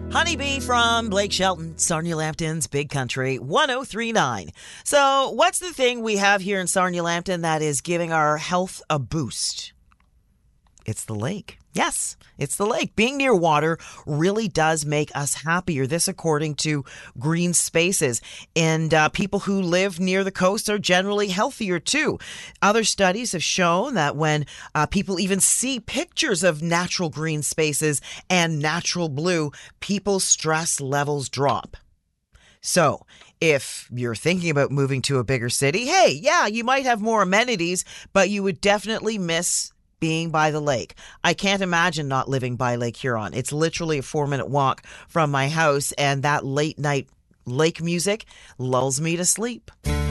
Honeybee from Blake Shelton, Sarnia Lambton's Big Country 1039. So, what's the thing we have here in Sarnia Lambton that is giving our health a boost? It's the lake. Yes, it's the lake. Being near water really does make us happier. This according to Green Spaces. And people who live near the coast are generally healthier too. Other studies have shown that when people even see pictures of natural green spaces and natural blue, people's stress levels drop. So, if you're thinking about moving to a bigger city, hey, yeah, you might have more amenities, but you would definitely miss being by the lake. I can't imagine not living by Lake Huron. It's literally a 4-minute walk from my house, and that late night lake music lulls me to sleep.